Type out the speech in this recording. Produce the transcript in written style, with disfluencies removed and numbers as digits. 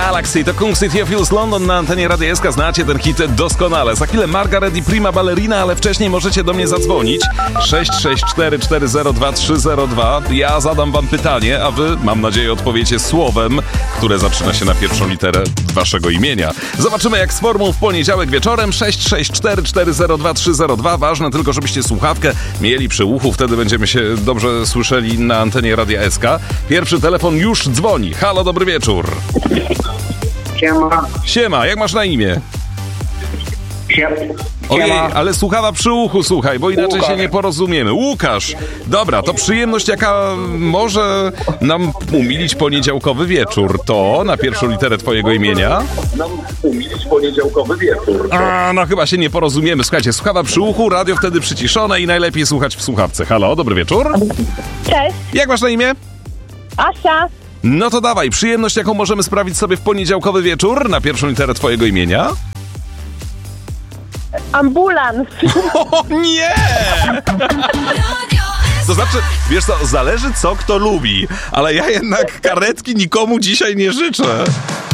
Galaxy to Kungs i Theophilus London na antenie Radia SK. Znacie ten hit doskonale. Za chwilę Margaret i Prima Ballerina, ale wcześniej możecie do mnie zadzwonić. 664402302. Ja zadam wam pytanie, a wy, mam nadzieję, odpowiecie słowem, które zaczyna się na pierwszą literę waszego imienia. Zobaczymy, jak z formą w poniedziałek wieczorem. 664402302. Ważne tylko, żebyście słuchawkę mieli przy uchu, wtedy będziemy się dobrze słyszeli na antenie Radia SK. Pierwszy telefon już dzwoni. Halo, dobry wieczór. Siema. Siema, jak masz na imię? Ojej, ale słuchawa przy uchu, słuchaj, bo inaczej się nie porozumiemy. Łukasz! Dobra, to przyjemność, jaka może nam umilić poniedziałkowy wieczór. To na pierwszą literę twojego imienia? A, no chyba się nie porozumiemy. Słuchajcie, słuchawa przy uchu, radio wtedy przyciszone i najlepiej słuchać w słuchawce. Halo, dobry wieczór. Cześć, Jak masz na imię? Asia. No to dawaj, przyjemność, jaką możemy sprawić sobie w poniedziałkowy wieczór na pierwszą literę twojego imienia? Ambulans. O nie! To znaczy, wiesz co, zależy co kto lubi, ale ja jednak karetki nikomu dzisiaj nie życzę.